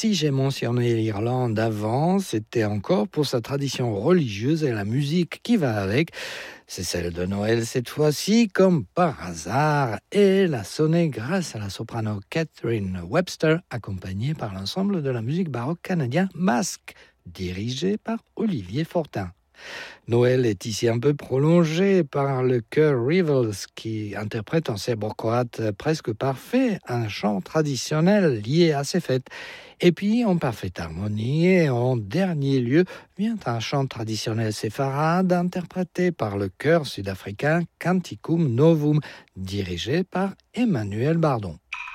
Si j'ai mentionné l'Irlande avant, c'était encore pour sa tradition religieuse et la musique qui va avec. C'est celle de Noël cette fois-ci, comme par hasard. Et elle a sonné grâce à la soprano Catherine Webster, accompagnée par l'ensemble de la musique baroque canadien Masque, dirigé par Olivier Fortin. Noël est ici un peu prolongé par le chœur Rivals qui interprète en serbo-croate presque parfait un chant traditionnel lié à ces fêtes. Et puis, en parfaite harmonie et en dernier lieu, vient un chant traditionnel séfarade interprété par le chœur sud-africain Canticum Novum, dirigé par Emmanuel Bardon.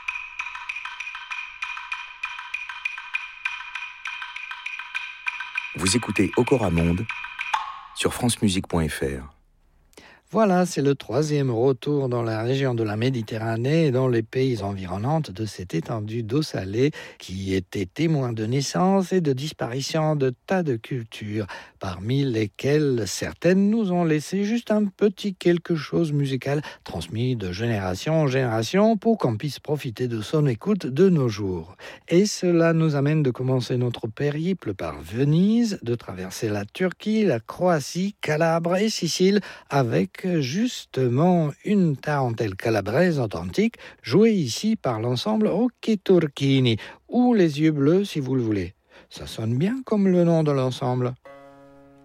Vous écoutez Okora Monde sur francemusique.fr. Voilà, c'est le troisième retour dans la région de la Méditerranée et dans les pays environnants de cette étendue d'eau salée qui était témoin de naissance et de disparition de tas de cultures, parmi lesquelles certaines nous ont laissé juste un petit quelque chose musical transmis de génération en génération pour qu'on puisse profiter de son écoute de nos jours. Et cela nous amène de commencer notre périple par Venise, de traverser la Turquie, la Croatie, Calabre et Sicile avec justement une tarentelle calabraise authentique jouée ici par l'ensemble Occhi Turchini ou les yeux bleus si vous le voulez. Ça sonne bien comme le nom de l'ensemble.